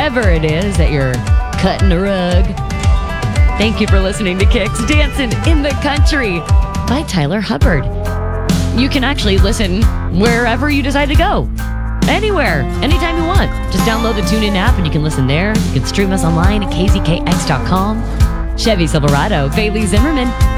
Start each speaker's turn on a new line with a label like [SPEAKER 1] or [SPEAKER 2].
[SPEAKER 1] whatever it is that you're cutting a rug. Thank you for listening to Kicks Dancing in the Country by Tyler Hubbard. You can actually listen wherever you decide to go. Anywhere, anytime you want. Just download the TuneIn app and you can listen there. You can stream us online at kzkx.com. Chevy Silverado, Bailey Zimmerman,